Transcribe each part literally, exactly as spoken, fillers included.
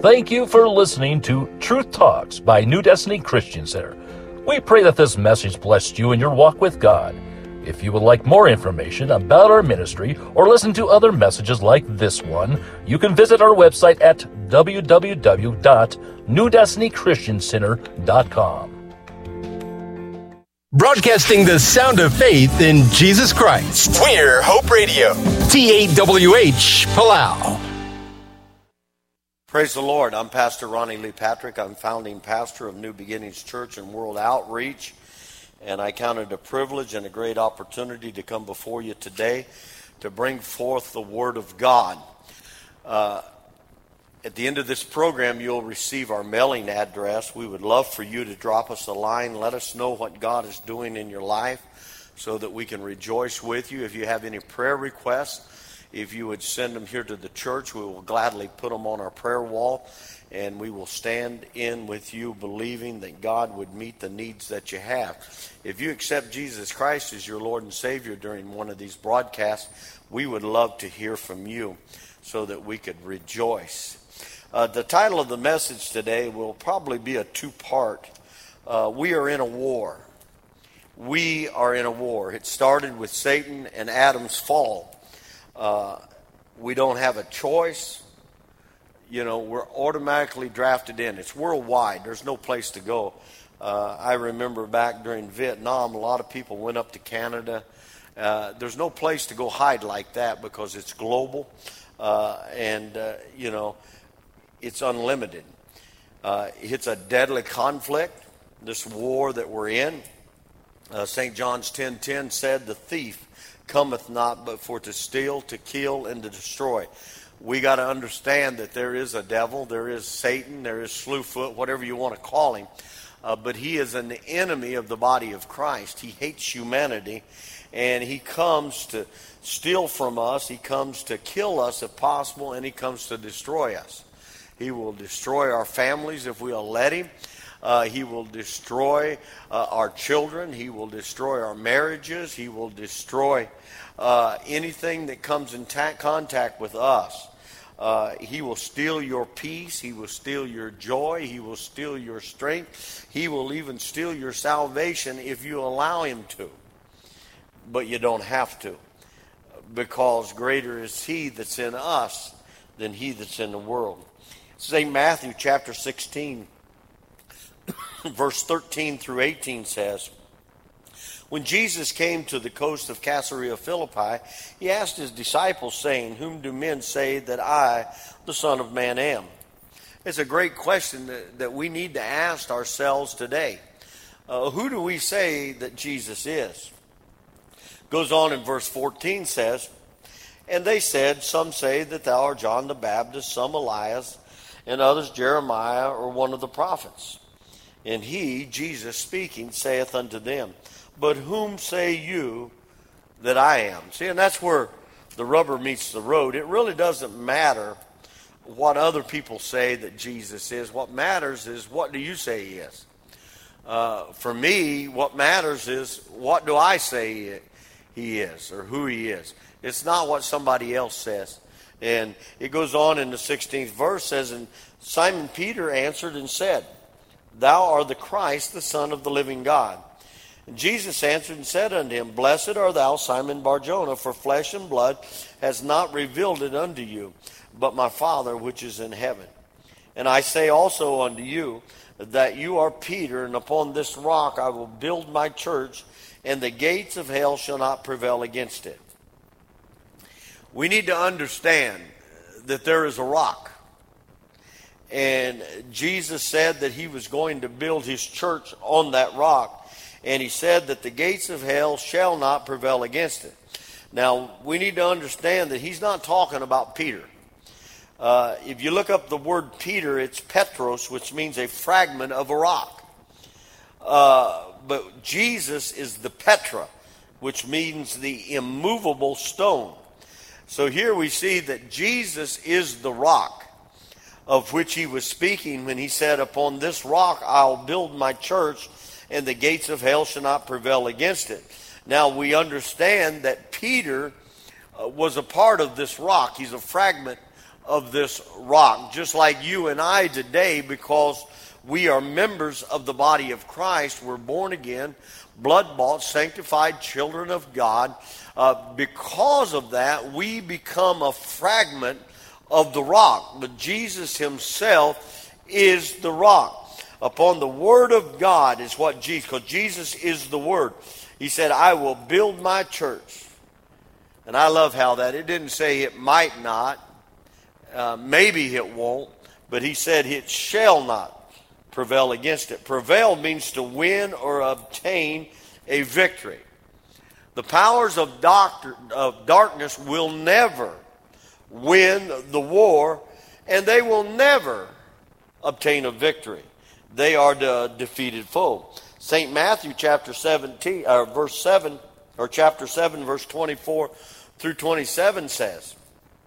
Thank you for listening to Truth Talks by New Destiny Christian Center. We pray that this message blessed you in your walk with God. If you would like more information about our ministry or listen to other messages like this one, you can visit our website at w w w dot new destiny christian center dot com. Broadcasting the sound of faith in Jesus Christ. We're Hope Radio. T eight W H, Palau. Praise the Lord. I'm Pastor Ronnie Lee Patrick. I'm founding pastor of New Beginnings Church and World Outreach. And I count it a privilege and a great opportunity to come before you today to bring forth the Word of God. Uh, at the end of this program, you'll receive our mailing address. We would love for you to drop us a line. Let us know what God is doing in your life so that we can rejoice with you. If you have any prayer requests, if you would send them here to the church, we will gladly put them on our prayer wall. And we will stand in with you believing that God would meet the needs that you have. If you accept Jesus Christ as your Lord and Savior during one of these broadcasts, we would love to hear from you so that we could rejoice. Uh, the title of the message today will probably be a two-part. Uh, we are in a war. We are in a war. It started with Satan and Adam's fall. Uh, we don't have a choice. You know, we're automatically drafted in. It's worldwide. There's no place to go. Uh, I remember back during Vietnam, a lot of people went up to Canada. Uh, there's no place to go hide like that because it's global. Uh, and, uh, you know, it's unlimited. Uh, it's a deadly conflict, this war that we're in. Uh, Saint John's ten ten said, "The thief cometh not but for to steal, to kill, and to destroy." We got to understand that there is a devil, there is Satan, there is Slewfoot, whatever you want to call him. Uh, but he is an enemy of the body of Christ. He hates humanity, and he comes to steal from us. He comes to kill us if possible, and he comes to destroy us. He will destroy our families if we'll let him. Uh, he will destroy uh, our children. He will destroy our marriages. He will destroy uh, anything that comes in ta- contact with us. Uh, he will steal your peace. He will steal your joy. He will steal your strength. He will even steal your salvation if you allow him to. But you don't have to, because greater is he that's in us than he that's in the world. Saint Matthew chapter sixteen, verse thirteen through eighteen says, "When Jesus came to the coast of Caesarea Philippi, he asked his disciples, saying, 'Whom do men say that I, the Son of Man, am?'" It's a great question that, that we need to ask ourselves today. Uh, who do we say that Jesus is? Goes on in verse fourteen, says, "And they said, Some say that thou art John the Baptist, some Elias, and others Jeremiah or one of the prophets. And he, Jesus speaking, saith unto them, But whom say you that I am?" See, and that's where the rubber meets the road. It really doesn't matter what other people say that Jesus is. What matters is, what do you say he is? Uh, for me, what matters is, what do I say he is, or who he is? It's not what somebody else says. And it goes on in the sixteenth verse, says, "And Simon Peter answered and said, Thou art the Christ, the Son of the living God. And Jesus answered and said unto him, Blessed art thou, Simon Bar-Jonah, for flesh and blood has not revealed it unto you, but my Father which is in heaven. And I say also unto you, that you are Peter, and upon this rock I will build my church, and the gates of hell shall not prevail against it." We need to understand that there is a rock. And Jesus said that he was going to build his church on that rock. And he said that the gates of hell shall not prevail against it. Now, we need to understand that he's not talking about Peter. Uh, if you look up the word Peter, it's Petros, which means a fragment of a rock. Uh, but Jesus is the Petra, which means the immovable stone. So here we see that Jesus is the rock of which he was speaking when he said, "Upon this rock I'll build my church, and the gates of hell shall not prevail against it." Now we understand that Peter uh, was a part of this rock. He's a fragment of this rock, just like you and I today, because we are members of the body of Christ. We're born again, blood-bought, sanctified children of God. Uh, because of that, we become a fragment of the rock. But Jesus himself is the rock. Upon the Word of God is what Jesus, because Jesus is the Word. He said, I will build my church. And I love how that, it didn't say it might not, uh, maybe it won't, but he said it shall not prevail against it. Prevail means to win or obtain a victory. The powers of, doctor, of darkness will never win the war, and they will never obtain a victory. They are the defeated foe. Saint Matthew chapter seventeen, or verse seven, or chapter seven, verse twenty-four through twenty-seven says,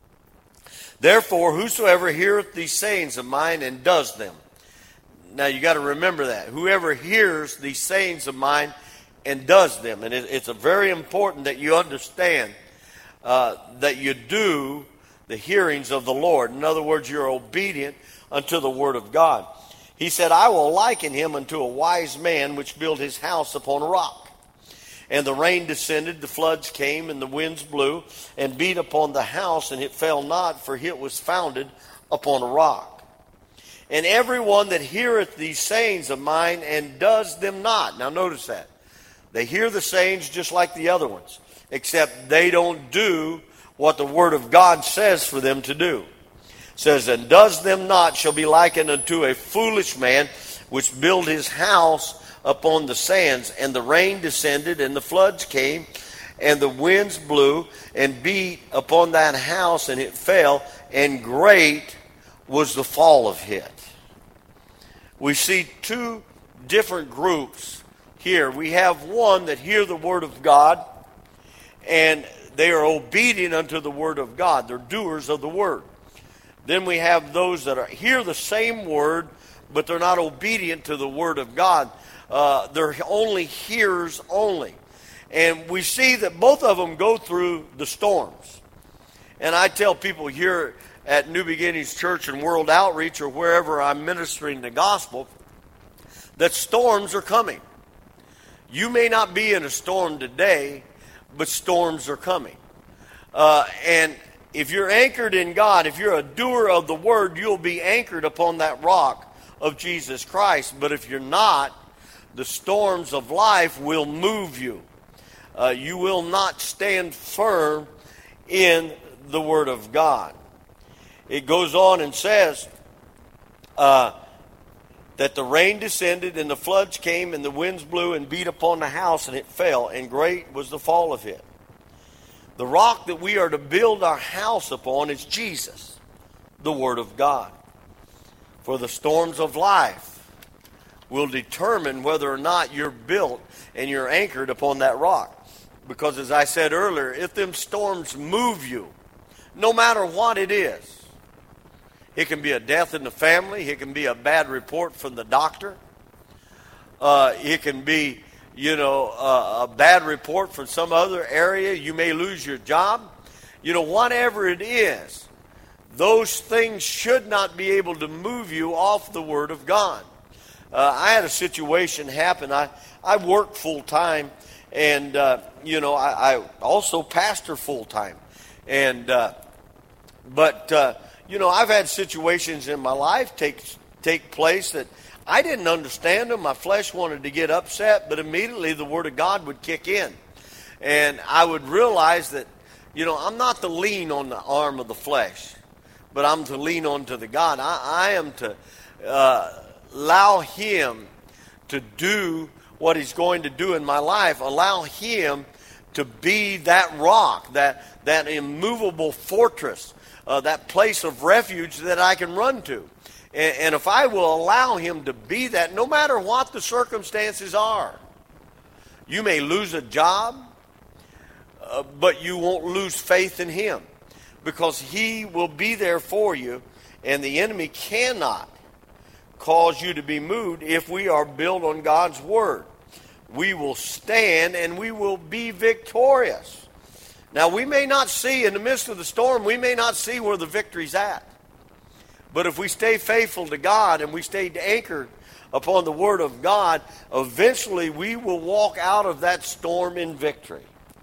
Therefore, whosoever heareth these sayings of mine and does them. Now you got to remember that. Whoever hears these sayings of mine and does them. And it, it's a very important that you understand uh, that you do the hearings of the Lord. In other words, you're obedient unto the word of God. He said, I will liken him unto a wise man which built his house upon a rock. And the rain descended, the floods came, and the winds blew, and beat upon the house, and it fell not, for it was founded upon a rock. And everyone that heareth these sayings of mine and does them not. Now notice that. They hear the sayings just like the other ones, except they don't do what the Word of God says for them to do. It says, and does them not shall be likened unto a foolish man which built his house upon the sands, and the rain descended, and the floods came, and the winds blew, and beat upon that house, and it fell, and great was the fall of it. We see two different groups here. We have one that hear the word of God, and they are obedient unto the word of God. They're doers of the word. Then we have those that are, hear the same word, but they're not obedient to the word of God. Uh, they're only hearers only. And we see that both of them go through the storms. And I tell people here at New Beginnings Church and World Outreach, or wherever I'm ministering the gospel, that storms are coming. You may not be in a storm today, but storms are coming. Uh, and if you're anchored in God, if you're a doer of the word, you'll be anchored upon that rock of Jesus Christ. But if you're not, the storms of life will move you. Uh, you will not stand firm in the word of God. It goes on and says uh, that the rain descended, and the floods came, and the winds blew and beat upon the house, and it fell, and great was the fall of it. The rock that we are to build our house upon is Jesus, the Word of God. For the storms of life will determine whether or not you're built and you're anchored upon that rock. Because as I said earlier, if them storms move you, no matter what it is, it can be a death in the family, it can be a bad report from the doctor, uh, it can be you know, uh, a bad report from some other area. You may lose your job. You know, whatever it is, those things should not be able to move you off the Word of God. Uh, I had a situation happen. I, I work full-time, and, uh, you know, I, I also pastor full-time. And, uh, but, uh, you know, I've had situations in my life take, take place that I didn't understand them. My flesh wanted to get upset, but immediately the Word of God would kick in. And I would realize that, you know, I'm not to lean on the arm of the flesh, but I'm to lean on to the God. I, I am to uh, allow Him to do what He's going to do in my life. Allow Him to be that rock, that, that immovable fortress, uh, that place of refuge that I can run to. And if I will allow Him to be that, no matter what the circumstances are, you may lose a job, uh, but you won't lose faith in Him, because He will be there for you, and the enemy cannot cause you to be moved if we are built on God's Word. We will stand and we will be victorious. Now, we may not see, in the midst of the storm, we may not see where the victory's at. But if we stay faithful to God and we stay anchored upon the Word of God, eventually we will walk out of that storm in victory.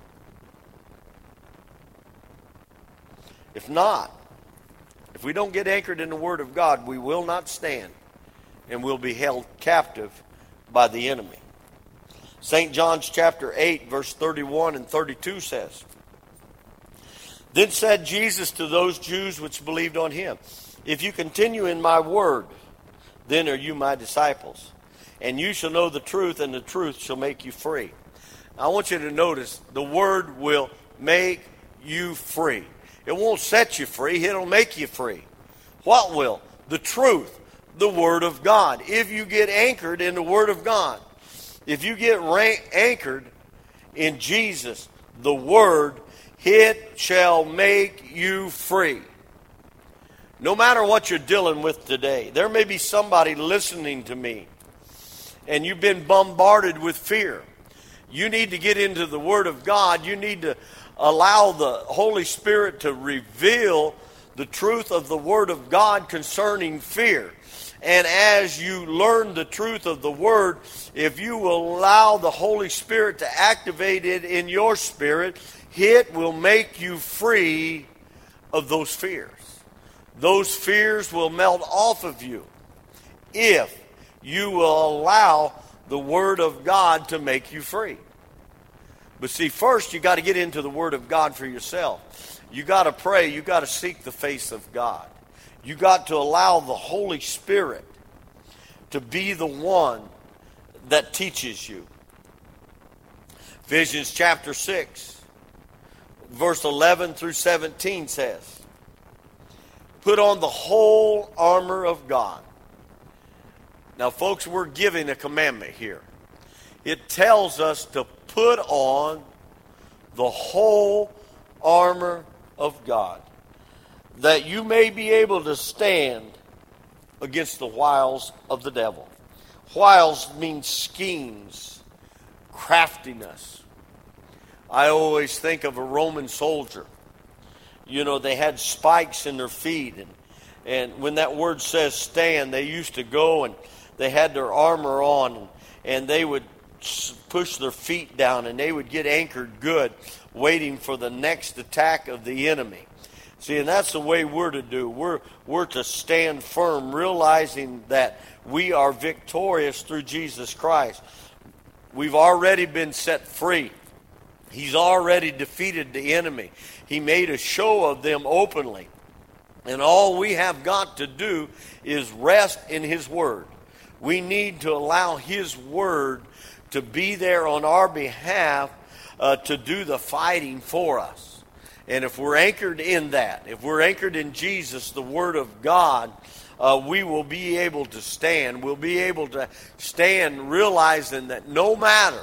If not, if we don't get anchored in the Word of God, we will not stand and will be held captive by the enemy. Saint John's chapter eight, verse thirty-one and thirty-two says, Then said Jesus to those Jews which believed on him, If you continue in my word, then are you my disciples. And you shall know the truth, and the truth shall make you free. Now, I want you to notice, the word will make you free. It won't set you free, it'll make you free. What will? The truth, the Word of God. If you get anchored in the Word of God, if you get rank, anchored in Jesus, the Word, it shall make you free. No matter what you're dealing with today, there may be somebody listening to me, and you've been bombarded with fear. You need to get into the Word of God. You need to allow the Holy Spirit to reveal the truth of the Word of God concerning fear. And as you learn the truth of the Word, if you will allow the Holy Spirit to activate it in your spirit, it will make you free of those fears. Those fears will melt off of you if you will allow the Word of God to make you free. But see, first you got to get into the Word of God for yourself. You got to pray. You got to seek the face of God. You got to allow the Holy Spirit to be the one that teaches you. Ephesians chapter six, verse eleven through seventeen says, Put on the whole armor of God. Now, folks, we're giving a commandment here. It tells us to put on the whole armor of God, that you may be able to stand against the wiles of the devil. Wiles means schemes, craftiness. I always think of a Roman soldier. You know, they had spikes in their feet, and, and when that word says stand, they used to go and they had their armor on, and, and they would push their feet down, and they would get anchored good, waiting for the next attack of the enemy. See, and that's the way we're to do. We're, we're to stand firm, realizing that we are victorious through Jesus Christ. We've already been set free. He's already defeated the enemy. He made a show of them openly. And all we have got to do is rest in His Word. We need to allow His Word to be there on our behalf uh, to do the fighting for us. And if we're anchored in that, if we're anchored in Jesus, the Word of God, uh, we will be able to stand. We'll be able to stand realizing that no matter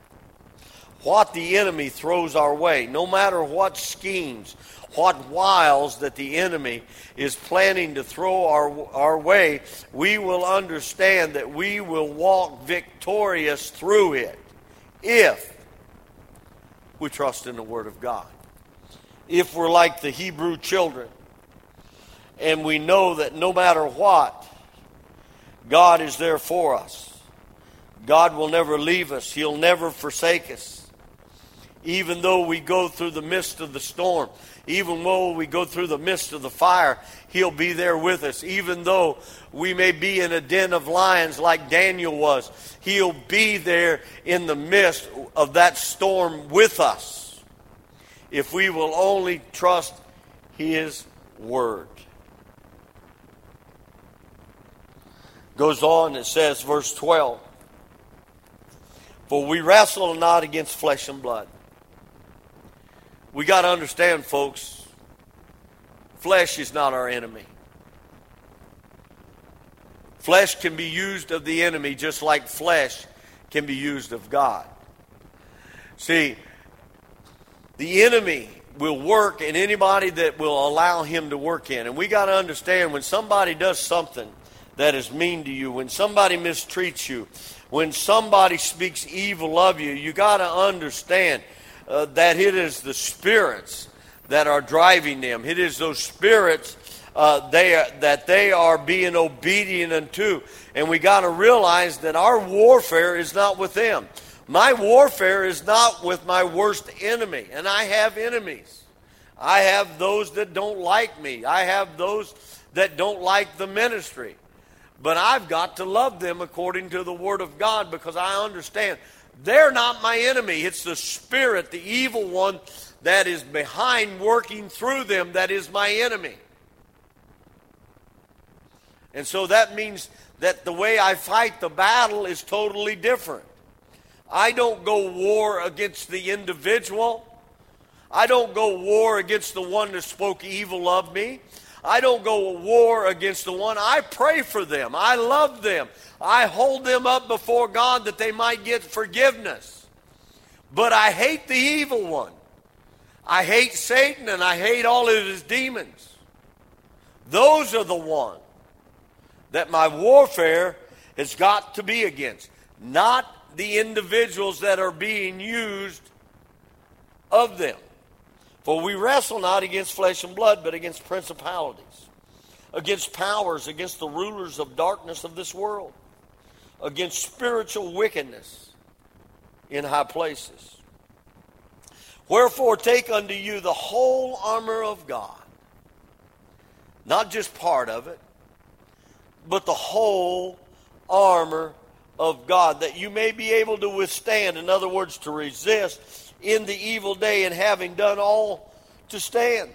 what the enemy throws our way, no matter what schemes, what wiles that the enemy is planning to throw our, our way, we will understand that we will walk victorious through it if we trust in the Word of God. If we're like the Hebrew children and we know that no matter what, God is there for us. God will never leave us. He'll never forsake us. Even though we go through the midst of the storm, even though we go through the midst of the fire, He'll be there with us. Even though we may be in a den of lions like Daniel was, He'll be there in the midst of that storm with us, if we will only trust His Word. Goes on, it says, verse twelve, For we wrestle not against flesh and blood. We got to understand, folks, flesh is not our enemy. Flesh can be used of the enemy just like flesh can be used of God. See, the enemy will work in anybody that will allow him to work in. And we got to understand, when somebody does something that is mean to you, when somebody mistreats you, when somebody speaks evil of you, you got to understand uh, that it is the spirits that are driving them. It is those spirits uh, they are, that they are being obedient unto. And we got to realize that our warfare is not with them. My warfare is not with my worst enemy. And I have enemies. I have those that don't like me. I have those that don't like the ministry. But I've got to love them according to the Word of God, because I understand they're not my enemy. It's the spirit, the evil one, that is behind working through them that is my enemy. And so that means that the way I fight the battle is totally different. I don't go war against the individual. I don't go war against the one that spoke evil of me. I don't go war against the one. I pray for them. I love them. I hold them up before God that they might get forgiveness. But I hate the evil one. I hate Satan, and I hate all of his demons. Those are the ones that my warfare has got to be against, not the individuals that are being used of them. For we wrestle not against flesh and blood, but against principalities, against powers, against the rulers of darkness of this world, against spiritual wickedness in high places. Wherefore take unto you the whole armor of God, not just part of it, but the whole armor of God, that you may be able to withstand, in other words, to resist in the evil day, and having done all, to stand.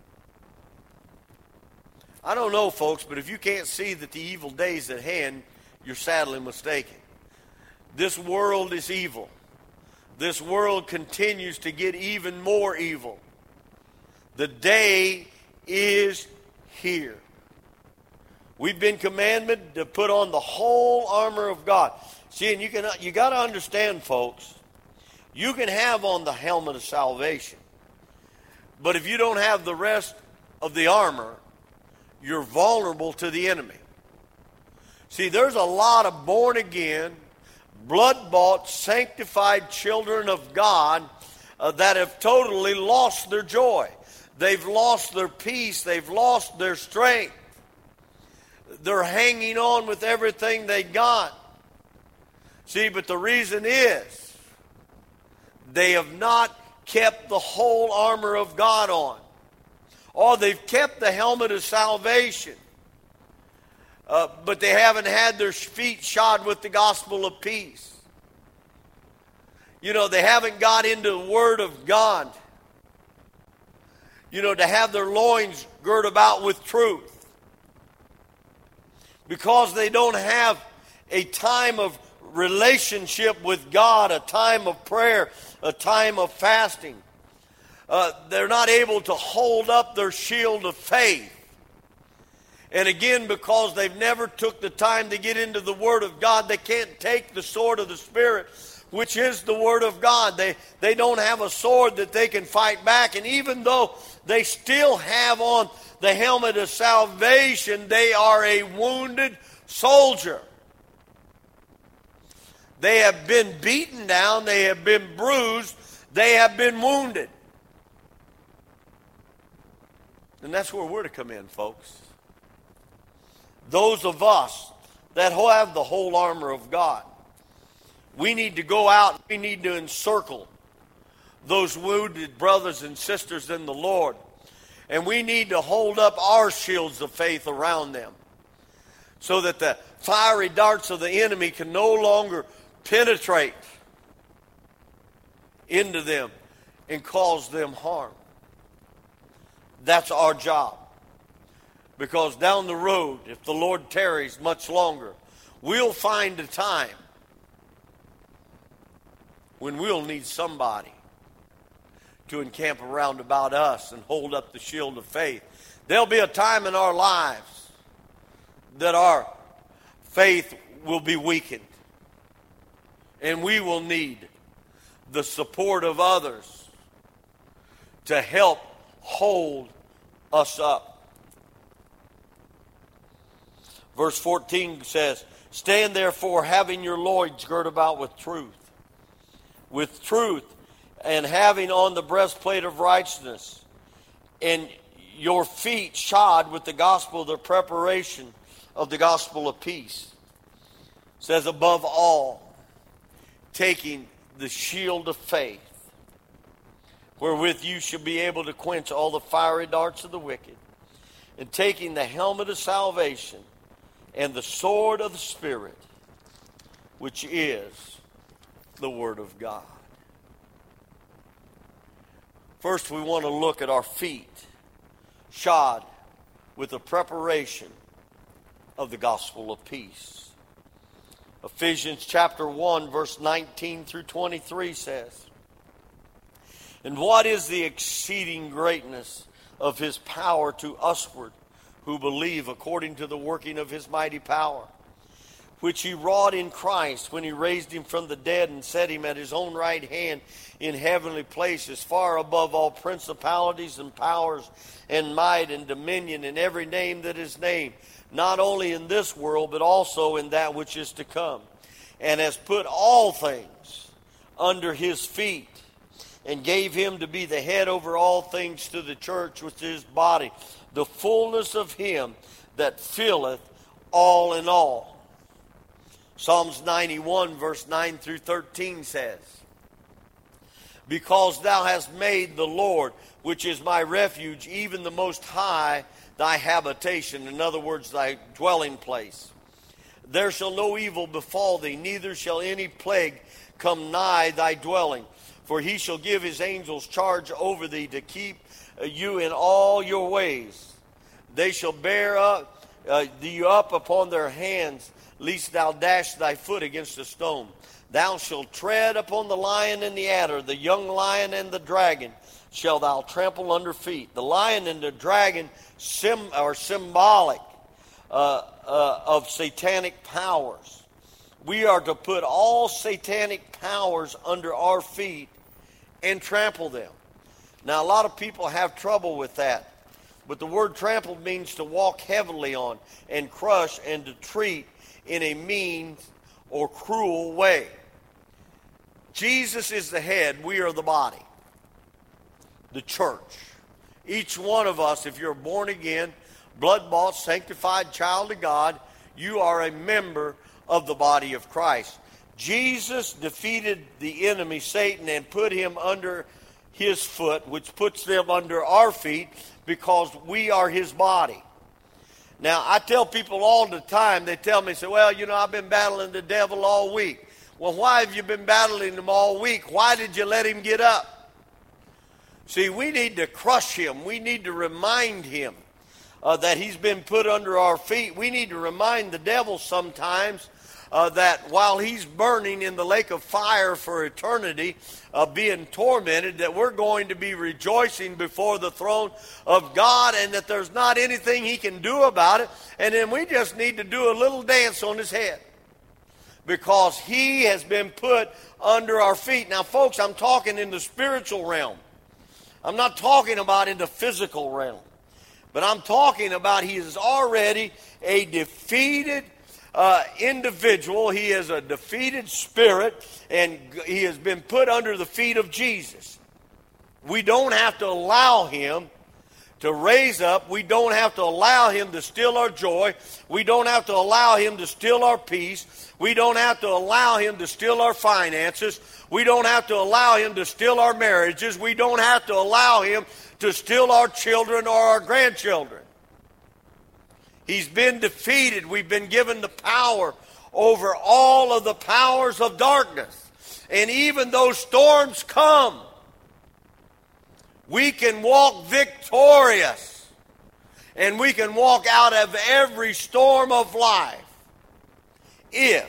I don't know, folks, but if you can't see that the evil day is at hand, you're sadly mistaken. This world is evil. This world continues to get even more evil. The day is here. We've been commanded to put on the whole armor of God. See, and you can you got to understand, folks, you can have on the helmet of salvation, but if you don't have the rest of the armor, you're vulnerable to the enemy. See, there's a lot of born-again, blood-bought, sanctified children of God uh, that have totally lost their joy. They've lost their peace. They've lost their strength. They're hanging on with everything they got. See, but the reason is they have not kept the whole armor of God on. Or they've kept the helmet of salvation, uh, but they haven't had their feet shod with the gospel of peace. You know, they haven't got into the Word of God. You know, to have their loins girt about with truth. Because they don't have a time of relationship with God, a time of prayer, a time of fasting. Uh, they're not able to hold up their shield of faith. And again, because they've never took the time to get into the Word of God, they can't take the sword of the Spirit, which is the Word of God. They, they don't have a sword that they can fight back. And even though they still have on the helmet of salvation, they are a wounded soldier. They have been beaten down. They have been bruised. They have been wounded. And that's where we're to come in, folks. Those of us that have the whole armor of God, we need to go out. We need to encircle those wounded brothers and sisters in the Lord. And we need to hold up our shields of faith around them, so that the fiery darts of the enemy can no longer penetrate into them and cause them harm. That's our job. Because down the road, if the Lord tarries much longer, we'll find a time when we'll need somebody to encamp around about us and hold up the shield of faith. There'll be a time in our lives that our faith will be weakened. And we will need the support of others to help hold us up. Verse fourteen says, "Stand therefore, having your loins girt about with truth." With truth and having on the breastplate of righteousness, and your feet shod with the gospel of the preparation of the gospel of peace. It says, above all, taking the shield of faith, wherewith you shall be able to quench all the fiery darts of the wicked, and taking the helmet of salvation and the sword of the Spirit, which is the Word of God. First, we want to look at our feet, shod with the preparation of the gospel of peace. Ephesians chapter one, verse nineteen through twenty-three says, and what is the exceeding greatness of his power to usward who believe, according to the working of his mighty power, which he wrought in Christ when he raised him from the dead and set him at his own right hand in heavenly places, far above all principalities and powers and might and dominion and every name that is named, not only in this world but also in that which is to come, and has put all things under his feet, and gave him to be the head over all things to the church, which is his body, the fullness of him that filleth all in all. Psalms ninety-one, verse nine through thirteen says, because thou hast made the Lord, which is my refuge, even the Most High, thy habitation, in other words, thy dwelling place. There shall no evil befall thee, neither shall any plague come nigh thy dwelling. For he shall give his angels charge over thee to keep you in all your ways. They shall bear up, uh, thee up upon their hands, lest thou dash thy foot against a stone. Thou shalt tread upon the lion and the adder, the young lion and the dragon shall thou trample under feet. The lion and the dragon sim, are symbolic uh, uh, of satanic powers. We are to put all satanic powers under our feet and trample them. Now, a lot of people have trouble with that. But the word trampled means to walk heavily on and crush and to treat in a mean or cruel way. Jesus is the head. We are the body. The church. Each one of us, if you're born again, blood-bought, sanctified child of God, you are a member of the body of Christ. Jesus defeated the enemy, Satan, and put him under his foot, which puts them under our feet because we are his body. Now, I tell people all the time, they tell me, say, well, you know, I've been battling the devil all week. Well, why have you been battling him all week? Why did you let him get up? See, we need to crush him. We need to remind him uh, that he's been put under our feet. We need to remind the devil sometimes Uh, that while he's burning in the lake of fire for eternity, uh, being tormented, that we're going to be rejoicing before the throne of God, and that there's not anything he can do about it. And then we just need to do a little dance on his head, because he has been put under our feet. Now, folks, I'm talking in the spiritual realm. I'm not talking about in the physical realm. But I'm talking about he is already a defeated Uh, individual. He is a defeated spirit, and he has been put under the feet of Jesus. We don't have to allow him to raise up. We don't have to allow him to steal our joy. We don't have to allow him to steal our peace. We don't have to allow him to steal our finances. We don't have to allow him to steal our marriages. We don't have to allow him to steal our children or our grandchildren. He's been defeated. We've been given the power over all of the powers of darkness. And even though storms come, we can walk victorious. And we can walk out of every storm of life if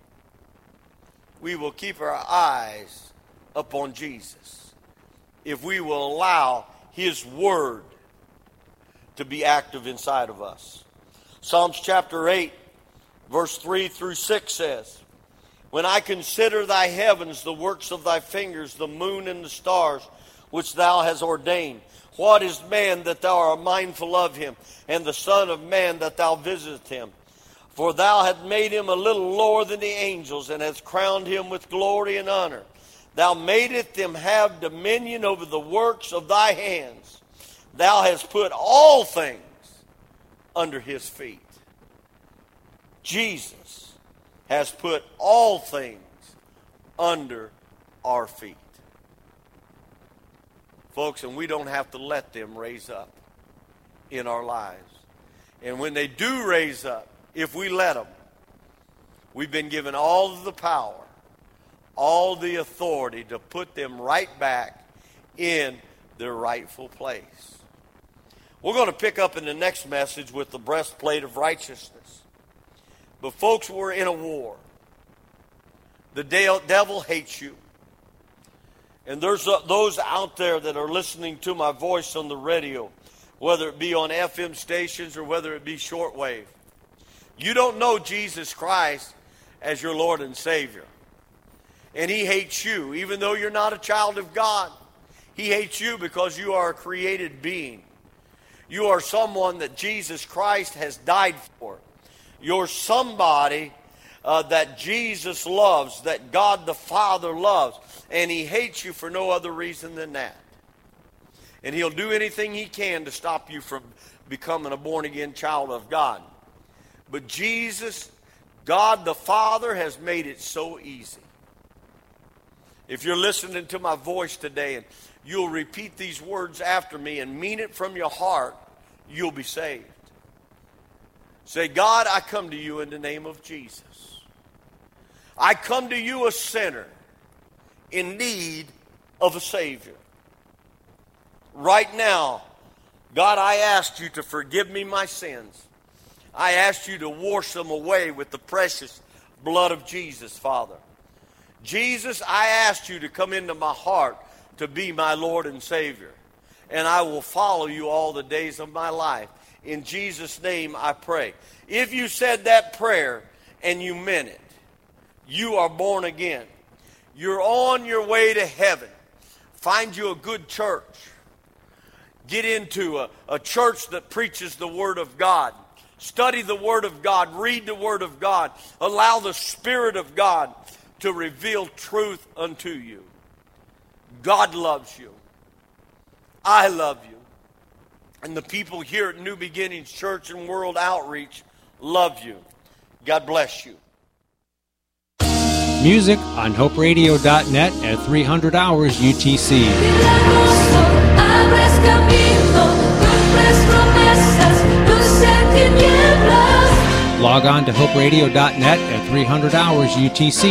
we will keep our eyes upon Jesus. If we will allow his word to be active inside of us. Psalms chapter eight, verse three through six says, when I consider thy heavens, the works of thy fingers, the moon and the stars, which thou hast ordained, what is man that thou art mindful of him, and the son of man that thou visitest him? For thou hast made him a little lower than the angels, and hast crowned him with glory and honor. Thou madest them have dominion over the works of thy hands. Thou hast put all things under his feet. Jesus has put all things under our feet. Folks, and we don't have to let them raise up in our lives. And when they do raise up, if we let them, we've been given all of the power, all the authority to put them right back in their rightful place. We're going to pick up in the next message with the breastplate of righteousness. But folks, we're in a war. The devil hates you. And there's those out there that are listening to my voice on the radio, whether it be on F M stations or whether it be shortwave. You don't know Jesus Christ as your Lord and Savior. And he hates you, even though you're not a child of God. He hates you because you are a created being. You are someone that Jesus Christ has died for. You're somebody uh, that Jesus loves, that God the Father loves. And he hates you for no other reason than that. And he'll do anything he can to stop you from becoming a born-again child of God. But Jesus, God the Father, has made it so easy. If you're listening to my voice today and you'll repeat these words after me and mean it from your heart, you'll be saved. Say, God, I come to you in the name of Jesus. I come to you a sinner in need of a Savior. Right now, God, I ask you to forgive me my sins. I ask you to wash them away with the precious blood of Jesus, Father. Jesus, I ask you to come into my heart to be my Lord and Savior. And I will follow you all the days of my life. In Jesus' name I pray. If you said that prayer and you meant it, you are born again. You're on your way to heaven. Find you a good church. Get into a, a church that preaches the Word of God. Study the Word of God. Read the Word of God. Allow the Spirit of God to reveal truth unto you. God loves you. I love you. And the people here at New Beginnings Church and World Outreach love you. God bless you. Music on hope radio dot net at three hundred hours U T C. Log on to hope radio dot net at three hundred hours U T C.